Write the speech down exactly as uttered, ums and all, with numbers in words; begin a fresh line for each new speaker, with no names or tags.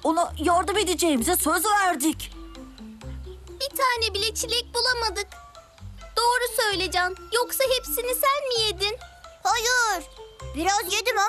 Ona yardım edeceğimize söz verdik.
Bir tane bile çilek bulamadık. Doğru söyle Can. Yoksa hepsini sen mi yedin?
Hayır. Biraz yedim ama